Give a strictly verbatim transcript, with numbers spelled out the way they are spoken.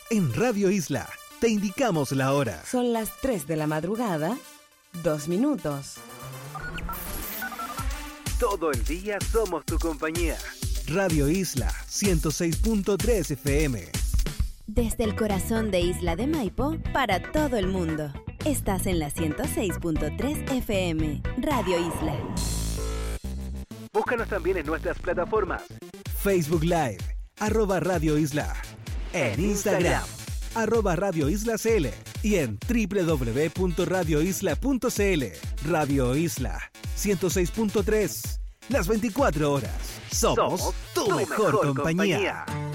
En Radio Isla te indicamos la hora. Son las tres de la madrugada, dos minutos. Todo el día somos tu compañía. Radio Isla ciento seis punto tres F M. Desde el corazón de Isla de Maipo para todo el mundo. Estás en la ciento seis punto tres F M, Radio Isla. Búscanos también en nuestras plataformas. Facebook Live, arroba Radio Isla. En Instagram, arroba Radio Isla C L. Y en doble u doble u doble u punto radio isla punto c l. Radio Isla ciento seis punto tres. Las veinticuatro horas. Somos, Somos tu, tu mejor, mejor compañía. compañía.